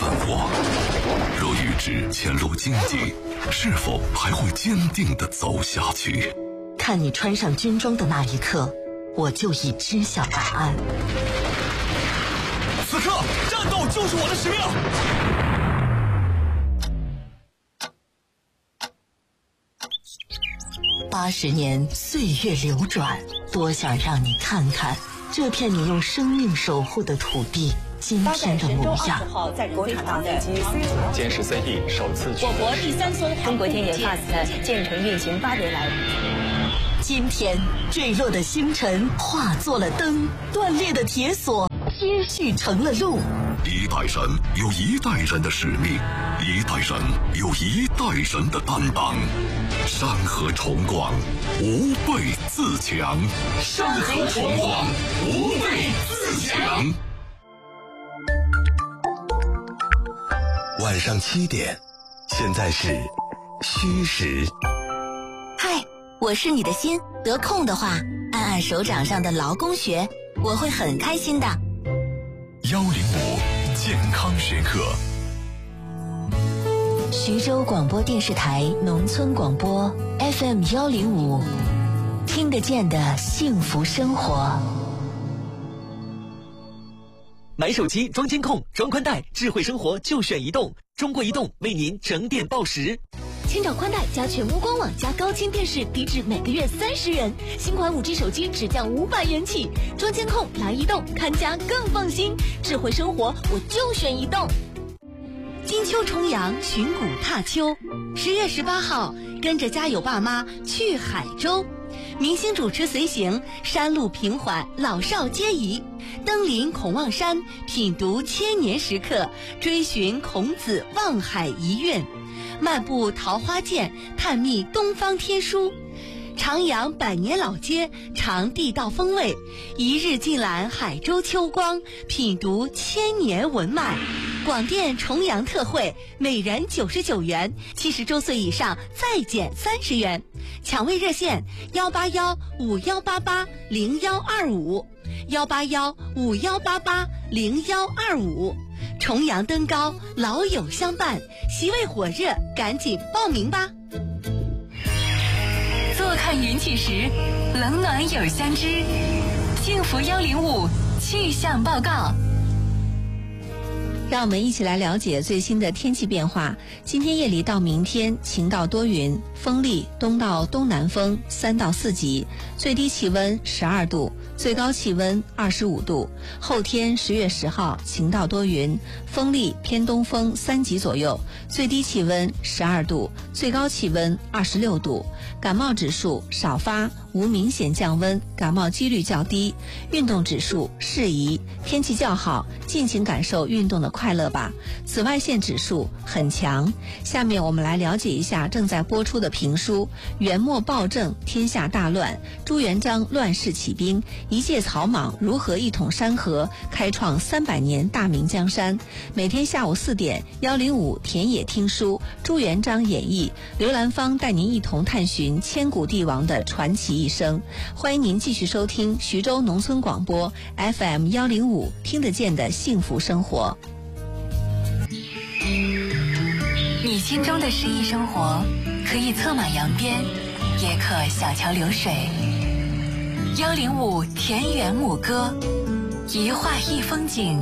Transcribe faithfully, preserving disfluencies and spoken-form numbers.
狠话？若与之前路荆棘，是否还会坚定地走下去？ 看你穿上军装的那一刻，我就已知晓答案。 此刻，战斗就是我的使命。 八十年岁月流转，多想让你看看这片你用生命守护的土地今天的模样。 国产大飞机歼十 C D 首次我国第三艘中国天眼 Fast 建成运行八年来， 今天坠落的星辰化作了灯，断裂的铁索接续成了路。 一代人有一代人的使命，一代人有一代人的担当。山河重广，无畏自强。山河重广，无畏自强。 晚上七点，现在是虚实。 嗨，我是你的心，得空的话，按按手掌上的劳宫穴，我会很开心的。 幺零五健康学课。 徐州广播电视台农村广播 F M 幺零五，听得见的幸福生活。 买手机装监控、装宽带，智慧生活就选移动。中国移动为您整点报时。 千兆宽带加全屋官网加高清电视，低至每个月三十元。新款 五 G 手机只降五百元起。装监控来移动，看家更放心。智慧生活我就选移动。金秋重阳，寻古踏秋。十月十八号，跟着家有爸妈去海州。明星主持随行，山路平缓，老少皆宜。登临孔望山，品读千年石刻，追寻孔子望海遗愿。漫步桃花涧，探秘东方天书。徜徉百年老街，尝地道风味，一日尽览海州秋光，品读千年文脉。广电重阳特惠，每人九十九元，七十周岁以上再减三十元。抢位热线：幺八幺五幺八八零幺二五，幺八幺五幺八八零幺二五。重阳登高，老友相伴，席位火热，赶紧报名吧！ 坐看云起时，冷暖有相知。幸福幺零五气象报告。 让我们一起来了解最新的天气变化。今天夜里到明天晴到多云，风力东到东南风三到四级，最低气温十二度，最高气温二十五度。后天十月十号晴到多云，风力偏东风三级左右，最低气温十二度，最高气温二十六度。感冒指数少发，无明显降温，感冒几率较低。运动指数适宜，天气较好，尽情感受运动的快乐吧。紫外线指数很强。下面我们来了解一下正在播出的评书《元末暴政，天下大乱，朱元璋乱世起兵，一介草莽如何一统山河，开创三百年大明江山》。每天下午四点，幺零五田野听书，朱元璋演义，刘兰芳带您一同探寻千古帝王的传奇一生。欢迎您继续收听徐州农村广播 F M 幺零五，听得见的幸福生活。 你心中的诗意生活，可以策马扬鞭，也可小桥流水。幺零五田园牧歌，一画一风景。